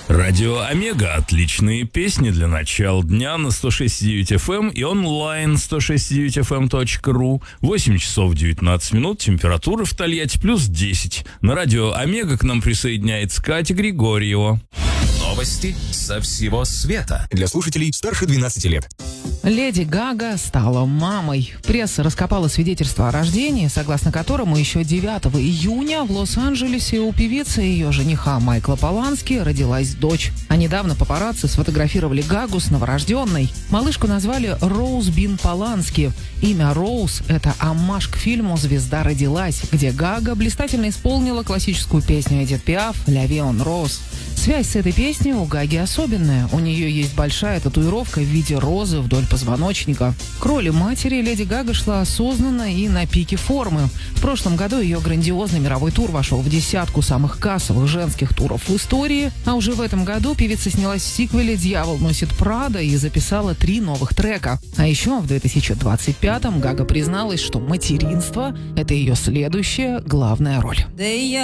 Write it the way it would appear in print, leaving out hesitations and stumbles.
Радио Омега. Отличные песни для начала дня на 106.9 FM и онлайн 106.9fm.ru. 8 часов 19 минут. Температура в Тольятти плюс 10. На радио Омега к нам присоединяется Катя Григорьева. Новости со всего света. Для слушателей старше 12 лет. Леди Гага стала мамой. Пресса раскопала свидетельство о рождении, согласно которому еще 9 июня в Лос-Анджелесе у певицы и ее жениха Майкла Полански родилась дочь. А недавно папарацци сфотографировали Гагу с новорожденной. Малышку назвали Роуз Бин Полански. Имя Роуз – это оммаж к фильму «Звезда родилась», где Гага блистательно исполнила классическую песню Эдит Пиаф «La vie en rose». Связь с этой песней у Гаги особенная. У нее есть большая татуировка в виде розы вдоль позвоночника. К роли матери Леди Гага шла осознанно и на пике формы. В прошлом году ее грандиозный мировой тур вошел в 10 самых кассовых женских туров в истории. А уже в этом году певица снялась в сиквеле «Дьявол носит Прада» и записала 3 новых трека. А еще в 2025-м Гага призналась, что материнство – это ее следующая главная роль.